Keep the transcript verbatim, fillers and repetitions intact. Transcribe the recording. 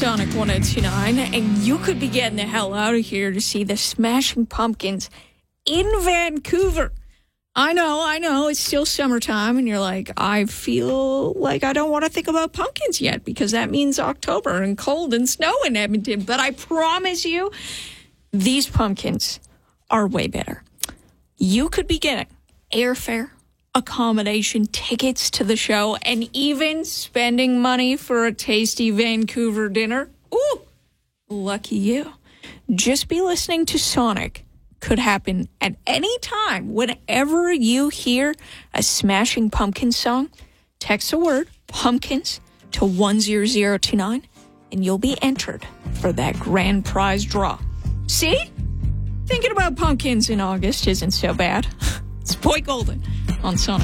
Sonic one oh two nine, and you could be getting the hell out of here to see the Smashing Pumpkins in Vancouver. I know, I know, it's still summertime, and you're like, I feel like I don't want to think about pumpkins yet, because that means October and cold and snow in Edmonton. But I promise you, these pumpkins are way better. You could be getting airfare, accommodation, tickets to the show, and even spending money for a tasty Vancouver dinner. Ooh, lucky you. Just be listening to Sonic. Could happen at any time. Whenever you hear a Smashing Pumpkins song, text the word pumpkins to one zero zero two nine, and you'll be entered for that grand prize draw. See? Thinking about pumpkins in August isn't so bad. It's Boy Golden on Sonic.